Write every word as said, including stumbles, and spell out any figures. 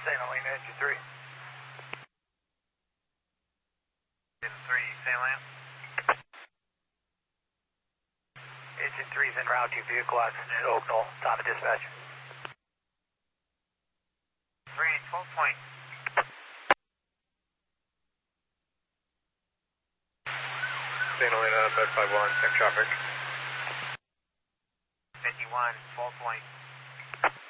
Saint Helena, engine three. Engine three, Saint Helena. Engine three is en route to vehicle accident at Oak Knoll. Time of dispatch. three, twelve point. Saint Helena, bed five one, same traffic. fifty-one, twelve point.